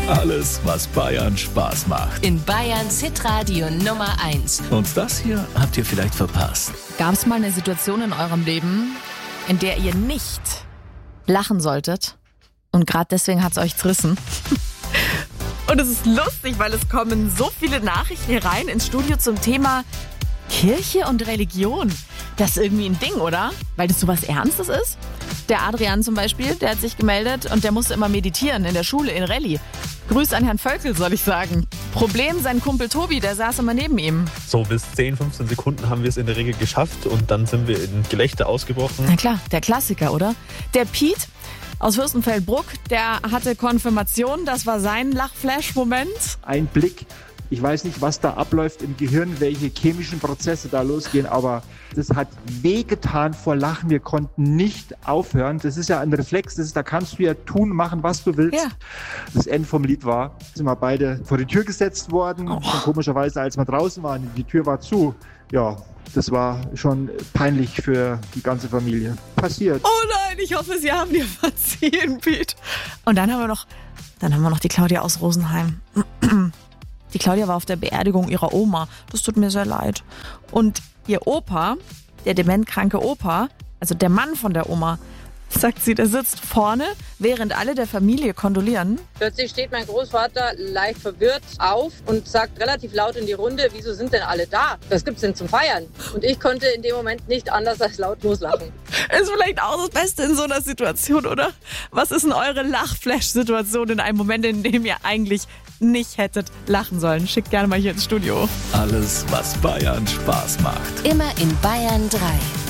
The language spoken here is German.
Alles, was Bayern Spaß macht. In Bayerns Hitradio Nummer 1. Und das hier habt ihr vielleicht verpasst. Gab es mal eine Situation in eurem Leben, in der ihr nicht lachen solltet? Und gerade deswegen hat es euch zerrissen. Und es ist lustig, weil es kommen so viele Nachrichten hier rein ins Studio zum Thema Kirche und Religion. Das ist irgendwie ein Ding, oder? Weil das so was Ernstes ist. Der Adrian zum Beispiel, der hat sich gemeldet und der musste immer meditieren in der Schule in Rallye. Grüß an Herrn Völkel, soll ich sagen. Problem, sein Kumpel Tobi, der saß immer neben ihm. So bis 10, 15 Sekunden haben wir es in der Regel geschafft und dann sind wir in Gelächter ausgebrochen. Na klar, der Klassiker, oder? Der Piet aus Fürstenfeldbruck, der hatte Konfirmation, das war sein Lachflash-Moment. Ein Blick, ich weiß nicht, was da abläuft im Gehirn, welche chemischen Prozesse da losgehen, aber das hat wehgetan vor Lachen. Wir konnten nicht aufhören. Das ist ja ein Reflex, da kannst du ja tun, machen, was du willst. Ja. Das Ende vom Lied war, sind wir beide vor die Tür gesetzt worden. Und komischerweise, als wir draußen waren, die Tür war zu. Ja, das war schon peinlich für die ganze Familie. Passiert. Oh nein, ich hoffe, Sie haben dir verziehen, Piet. Und dann haben wir noch die Claudia aus Rosenheim. Die Claudia war auf der Beerdigung ihrer Oma. Das tut mir sehr leid. Und ihr Opa, der dementkranke Opa, also der Mann von der Oma, sagt sie, der sitzt vorne, während alle der Familie kondolieren. Plötzlich steht mein Großvater leicht verwirrt auf und sagt relativ laut in die Runde, wieso sind denn alle da? Was gibt's denn zum Feiern? Und ich konnte in dem Moment nicht anders als laut loslachen. Ist vielleicht auch das Beste in so einer Situation, oder? Was ist denn eure Lachflash-Situation in einem Moment, in dem ihr eigentlich nicht hättet lachen sollen? Schickt gerne mal hier ins Studio. Alles, was Bayern Spaß macht. Immer in Bayern 3.